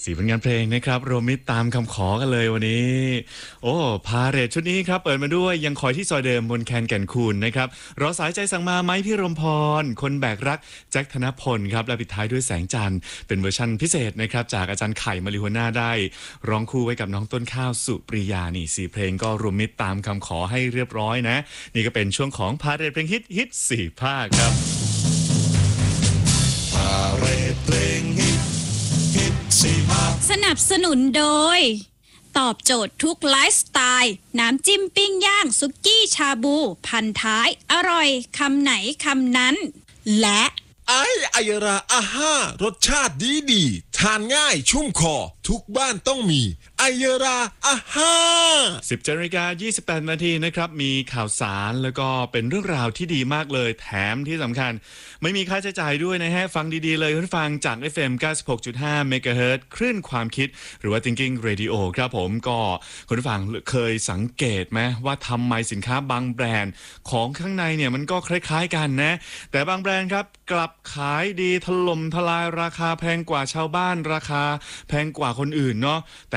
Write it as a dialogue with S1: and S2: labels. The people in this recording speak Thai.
S1: 4 ผลงานเพลงนะครับรวมมิตรตามคำขอกันเลยวันนี้ โอ้พาเหรดชุดนี้ครับเปิดมาด้วยยังคอยที่ซอยเดิมบนแคนแก่นคูนนะครับรอสายใจสั่งมาไม้พี่รมพรคนแบกรักแจ็คธนพลครับและปิดท้ายด้วยแสงจันทร์เป็นเวอร์ชันพิเศษนะครับจากอาจารย์ไข่มาริโฮน่าได้ร้องคู่ไว้กับน้องต้นข้าวสุปริยานี่4เพลงก็รวมมิตรตามคำขอให้เรียบร้อยนะนี่ก็เป็นช่วงของพาเหรดเพลงฮิต4ภาคครับ
S2: พาเหรดเพลงฮิต4ภาค
S3: สนับสนุนโดยตอบโจทย์ทุกไลฟ์สไตล์น้ำจิ้มปิ้งย่างซุกี้ชาบูพันท้ายอร่อยคำไหนคำนั้นและ
S4: ไอยราอาห้ารสชาติดีทานง่ายชุ่มคอทุกบ้านต้องมีไอยราอาห้า
S1: 17:28 นาทีนะครับมีข่าวสารแล้วก็เป็นเรื่องราวที่ดีมากเลยแถมที่สำคัญไม่มีค่าใช้จ่ายด้วยนะฮะฟังดีๆเลยคุณฟังจาก FM 96.5 MHz คลื่นความคิดหรือว่า Thinking Radio ครับผมก็คุณฟังเคยสังเกตไหมว่าทำไมสินค้าบางแบรนด์ของข้างในเนี่ยมันก็คล้ายๆกันนะแต่บางแบรนด์ครับกลับขายดีถล่มทลายราคาแพงกว่าชาวบ้านราคาแพงกว่าคนอื่นเนาะ